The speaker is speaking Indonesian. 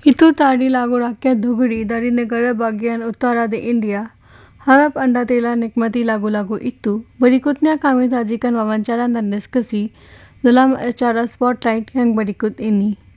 Itu tadi lagu rakyat Dhugri dari negara bagian utara di India. Harap Anda telah nikmati lagu-lagu itu. Berikutnya kami sajikan wawancara dan diskusi dalam acara Spotlight yang berikut ini.